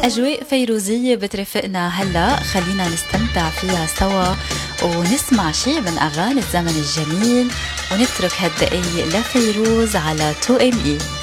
أجواء فيروزية بترافقنا هلأ، خلينا نستمتع فيها سوا ونسمع شي من أغاني الزمن الجميل ونترك هالدقايق لفيروز على 2ME.